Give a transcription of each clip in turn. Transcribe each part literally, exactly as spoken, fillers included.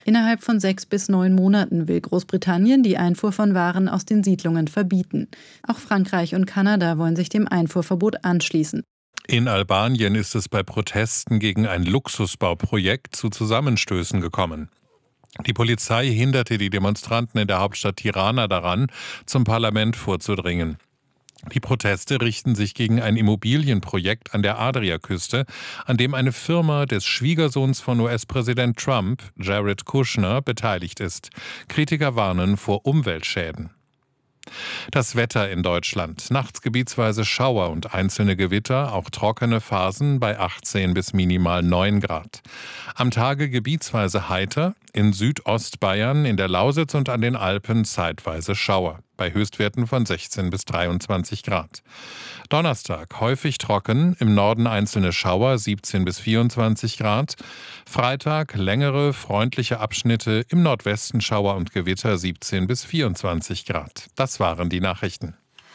Innerhalb von sechs bis neun Monaten will Großbritannien die Einfuhr von Waren aus den Siedlungen verbieten. Auch Frankreich und Kanada wollen sich dem Einfuhrverbot anschließen. In Albanien ist es bei Protesten gegen ein Luxusbauprojekt zu Zusammenstößen gekommen. Die Polizei hinderte die Demonstranten in der Hauptstadt Tirana daran, zum Parlament vorzudringen. Die Proteste richten sich gegen ein Immobilienprojekt an der Adriaküste, an dem eine Firma des Schwiegersohns von U S-Präsident Trump, Jared Kushner, beteiligt ist. Kritiker warnen vor Umweltschäden. Das Wetter in Deutschland. Nachts gebietsweise Schauer und einzelne Gewitter, auch trockene Phasen bei achtzehn bis minimal neun Grad. Am Tage gebietsweise heiter, in Südostbayern, in der Lausitz und an den Alpen zeitweise Schauer, bei Höchstwerten von sechzehn bis dreiundzwanzig Grad. Donnerstag häufig trocken, im Norden einzelne Schauer, siebzehn bis vierundzwanzig Grad. Freitag längere, freundliche Abschnitte, im Nordwesten Schauer und Gewitter, siebzehn bis vierundzwanzig Grad. Das waren die Nachrichten.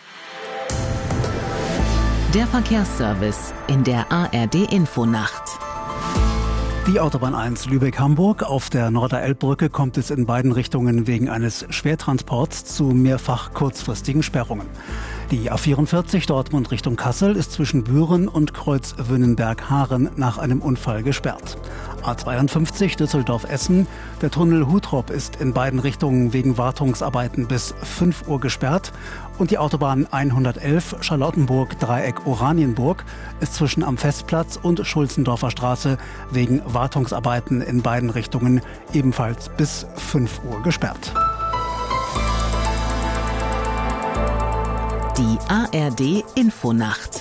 Der Verkehrsservice in der A R D-Infonacht. Die Autobahn eins Lübeck-Hamburg. Auf der Norderelbbrücke kommt es in beiden Richtungen wegen eines Schwertransports zu mehrfach kurzfristigen Sperrungen. Die A vierundvierzig Dortmund Richtung Kassel ist zwischen Büren und Kreuz Wünnenberg-Haaren nach einem Unfall gesperrt. A zweiundfünfzig Düsseldorf-Essen. Der Tunnel Hutrop ist in beiden Richtungen wegen Wartungsarbeiten bis fünf Uhr gesperrt. Und die Autobahn hundertelf Charlottenburg-Dreieck Oranienburg ist zwischen am Festplatz und Schulzendorfer Straße wegen Wartungsarbeiten in beiden Richtungen ebenfalls bis fünf Uhr gesperrt. Die A R D-Infonacht.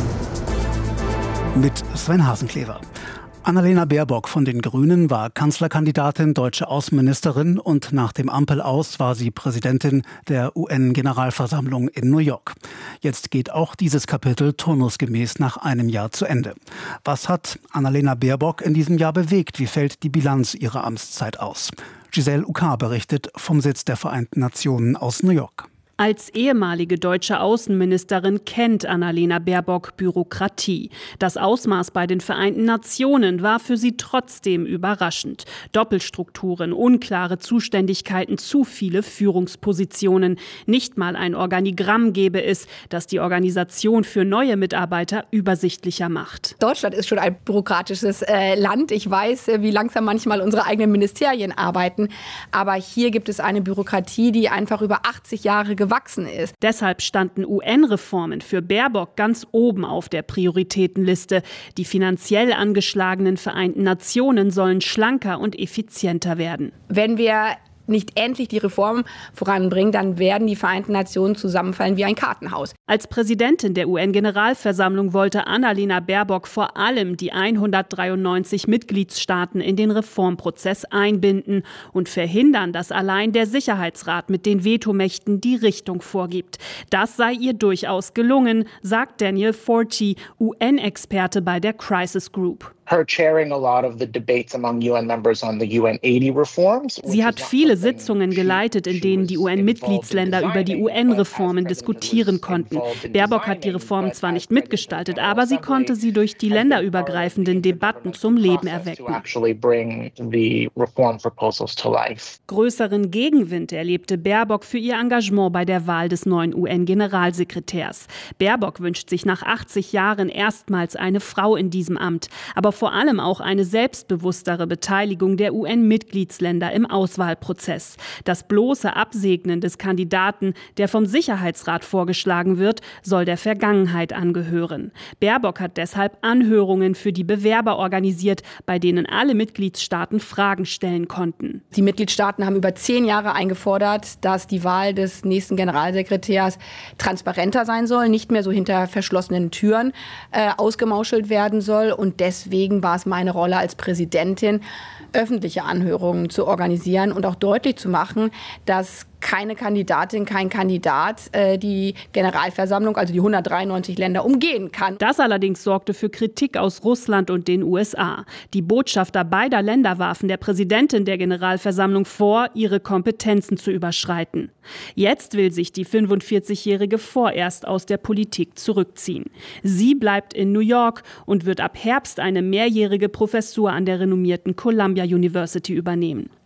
Mit Sven Hasenklever. Annalena Baerbock von den Grünen war Kanzlerkandidatin, deutsche Außenministerin und nach dem Ampel-Aus war sie Präsidentin der U N-Generalversammlung in New York. Jetzt geht auch dieses Kapitel turnusgemäß nach einem Jahr zu Ende. Was hat Annalena Baerbock in diesem Jahr bewegt? Wie fällt die Bilanz ihrer Amtszeit aus? Giselle Ucar berichtet vom Sitz der Vereinten Nationen aus New York. Als ehemalige deutsche Außenministerin kennt Annalena Baerbock Bürokratie. Das Ausmaß bei den Vereinten Nationen war für sie trotzdem überraschend. Doppelstrukturen, unklare Zuständigkeiten, zu viele Führungspositionen. Nicht mal ein Organigramm gäbe es, das die Organisation für neue Mitarbeiter übersichtlicher macht. Deutschland ist schon ein bürokratisches äh, Land. Ich weiß, wie langsam manchmal unsere eigenen Ministerien arbeiten. Aber hier gibt es eine Bürokratie, die einfach über achtzig Jahre gewachsen ist. Deshalb standen U N-Reformen für Baerbock ganz oben auf der Prioritätenliste. Die finanziell angeschlagenen Vereinten Nationen sollen schlanker und effizienter werden. Wenn wir nicht endlich die Reform voranbringen, dann werden die Vereinten Nationen zusammenfallen wie ein Kartenhaus. Als Präsidentin der U N-Generalversammlung wollte Annalena Baerbock vor allem die hundertdreiundneunzig Mitgliedstaaten in den Reformprozess einbinden und verhindern, dass allein der Sicherheitsrat mit den Vetomächten die Richtung vorgibt. Das sei ihr durchaus gelungen, sagt Daniel Forti, U N-Experte bei der Crisis Group. Sie hat viele Sitzungen geleitet, in denen die U N-Mitgliedsländer über die U N-Reformen diskutieren konnten. Baerbock hat die Reformen zwar nicht mitgestaltet, aber sie konnte sie durch die länderübergreifenden Debatten zum Leben erwecken. Größeren Gegenwind erlebte Baerbock für ihr Engagement bei der Wahl des neuen U N-Generalsekretärs. Baerbock wünscht sich nach achtzig Jahren erstmals eine Frau in diesem Amt, aber vor allem auch eine selbstbewusstere Beteiligung der U N-Mitgliedsländer im Auswahlprozess. Das bloße Absegnen des Kandidaten, der vom Sicherheitsrat vorgeschlagen wird, soll der Vergangenheit angehören. Baerbock hat deshalb Anhörungen für die Bewerber organisiert, bei denen alle Mitgliedstaaten Fragen stellen konnten. Die Mitgliedstaaten haben über zehn Jahre eingefordert, dass die Wahl des nächsten Generalsekretärs transparenter sein soll, nicht mehr so hinter verschlossenen Türen äh, ausgemauschelt werden soll. Und deswegen war es meine Rolle als Präsidentin, öffentliche Anhörungen zu organisieren und auch deutlich zu machen, dass keine Kandidatin, kein Kandidat äh, die Generalversammlung, also die hundertdreiundneunzig Länder, umgehen kann. Das allerdings sorgte für Kritik aus Russland und den U S A. Die Botschafter beider Länder warfen der Präsidentin der Generalversammlung vor, ihre Kompetenzen zu überschreiten. Jetzt will sich die fünfundvierzigjährige vorerst aus der Politik zurückziehen. Sie bleibt in New York und wird ab Herbst eine mehrjährige Professur an der renommierten Columbia University übernehmen.